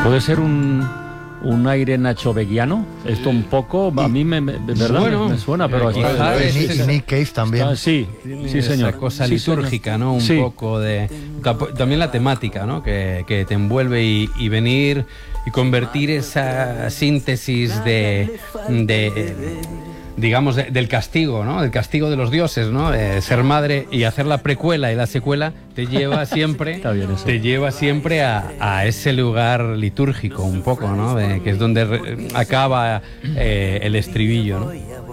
¿Puede ser un aire nachoveguiano? Esto un poco, a mí ¿verdad? Bueno, me suena, pero quizás está... Y Nick Cave también. Sí, señor. Esa cosa Sí, litúrgica, señor. ¿no? Un Sí. poco de... También la temática, ¿no? Que te envuelve y venir y convertir esa síntesis digamos, del castigo, ¿no? Del castigo de los dioses, ¿no? Ser madre y hacer la precuela y la secuela te lleva siempre, Está bien eso. te lleva siempre a ese lugar litúrgico, un poco, ¿no? Que es donde acaba el estribillo, ¿no?